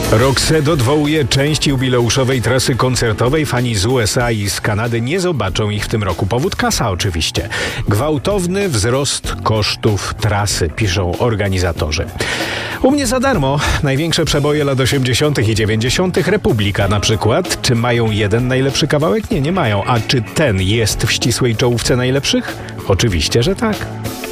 Roxette odwołuje część jubileuszowej trasy koncertowej. Fani z USA i z Kanady nie zobaczą ich w tym roku. Powód kasa oczywiście. Gwałtowny wzrost kosztów trasy, piszą organizatorzy. U mnie za darmo. Największe przeboje lat 80. i 90. Republika na przykład. Czy mają jeden najlepszy kawałek? Nie mają. A czy ten jest w ścisłej czołówce najlepszych? Oczywiście, że tak.